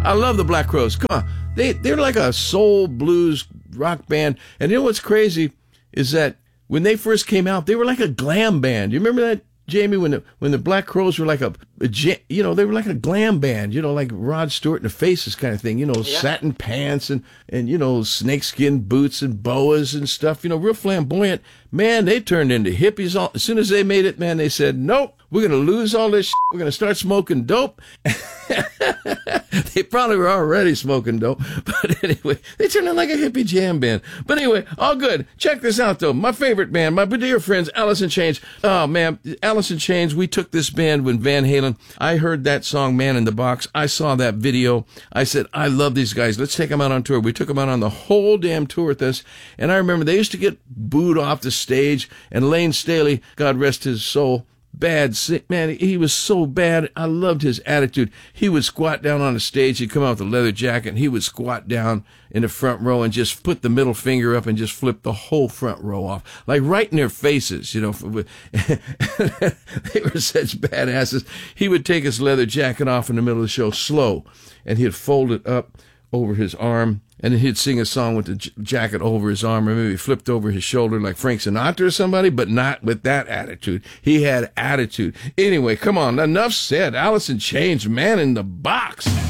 I love the Black Crowes. Come on. They're like a soul blues rock band. And you know what's crazy is that when they first came out, they were like a glam band. You remember that, Jamie, when the Black Crowes were like they were like a glam band, like Rod Stewart and the Faces kind of thing, satin pants and snakeskin boots and boas and stuff, real flamboyant. Man, they turned into hippies as soon as they made it, man. They said, nope, we're going to lose all this shit. We're going to start smoking dope. They probably were already smoking dope. But anyway, they turned in like a hippie jam band. But anyway, all good. Check this out, though. My favorite band, my dear friends, Alice in Chains. Oh, man, Alice in Chains, we took this band when Van Halen. I heard that song, Man in the Box. I saw that video. I said, I love these guys. Let's take them out on tour. We took them out on the whole damn tour with us. And I remember they used to get booed off the stage. And Lane Staley, God rest his soul, man, he was so bad. I loved his attitude. He would squat down on the stage. He'd come out with a leather jacket, and he would squat down in the front row and just put the middle finger up and just flip the whole front row off, like right in their faces, They were such badasses. He would take his leather jacket off in the middle of the show slow, and he'd fold it up over his arm, and then he'd sing a song with the jacket over his arm, or maybe flipped over his shoulder like Frank Sinatra or somebody, but not with that attitude. He had attitude. Anyway, come on, enough said. Alice in Chains, Man in the Box.